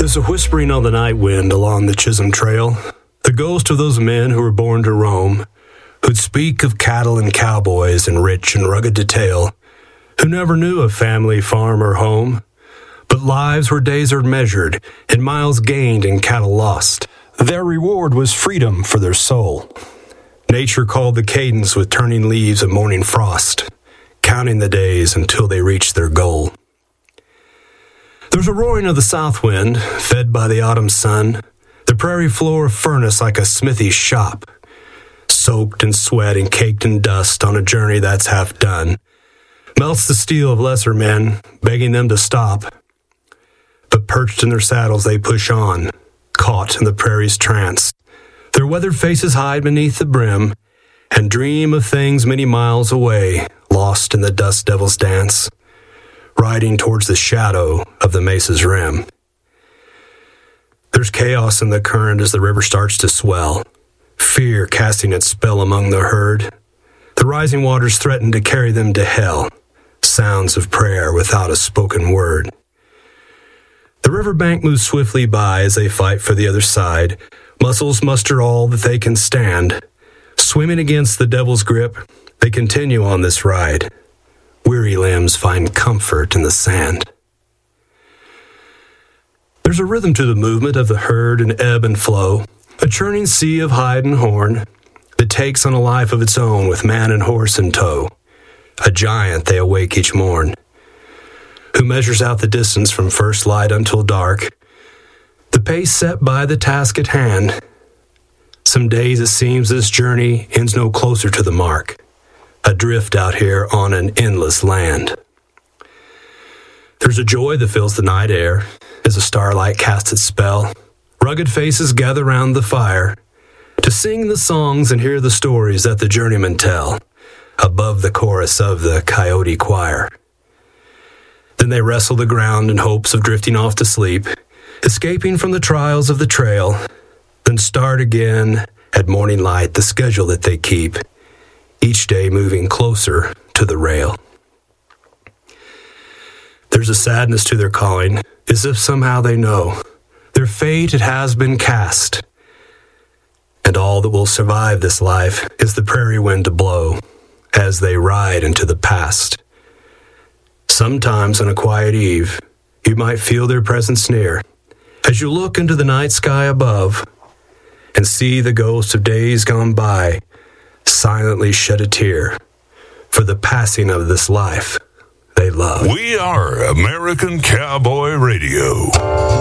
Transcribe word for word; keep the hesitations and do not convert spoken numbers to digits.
There's a whispering on the night wind along the Chisholm Trail, the ghost of those men who were born to roam, who'd speak of cattle and cowboys in rich and rugged detail, who never knew a family, farm, or home, but lives where days are measured and miles gained and cattle lost. Their reward was freedom for their soul. Nature called the cadence with turning leaves and morning frost, counting the days until they reached their goal. There's a roaring of the south wind, fed by the autumn sun, the prairie floor a furnace like a smithy's shop, soaked in sweat and caked in dust on a journey that's half done, melts the steel of lesser men, begging them to stop. But perched in their saddles they push on, caught in the prairie's trance. Their weathered faces hide beneath the brim, and dream of things many miles away, lost in the dust devil's dance, riding towards the shadow of the mesa's rim. There's chaos in the current as the river starts to swell, fear casting its spell among the herd. The rising waters threaten to carry them to hell, sounds of prayer without a spoken word. The riverbank moves swiftly by as they fight for the other side. Muscles muster all that they can stand. Swimming against the devil's grip, they continue on this ride. Weary limbs find comfort in the sand. There's a rhythm to the movement of the herd and ebb and flow, a churning sea of hide and horn that takes on a life of its own with man and horse in tow. A giant they awake each morn, who measures out the distance from first light until dark, the pace set by the task at hand. Some days it seems this journey ends no closer to the mark, adrift out here on an endless land. There's a joy that fills the night air as the starlight casts its spell. Rugged faces gather round the fire to sing the songs and hear the stories that the journeymen tell above the chorus of the coyote choir. Then they wrestle the ground in hopes of drifting off to sleep, escaping from the trials of the trail, then start again at morning light the schedule that they keep, each day moving closer to the rail. There's a sadness to their calling, as if somehow they know their fate it has been cast, and all that will survive this life is the prairie wind to blow as they ride into the past. Sometimes on a quiet eve, you might feel their presence near, as you look into the night sky above and see the ghosts of days gone by silently shed a tear for the passing of this life they love. We are American Cowboy Radio.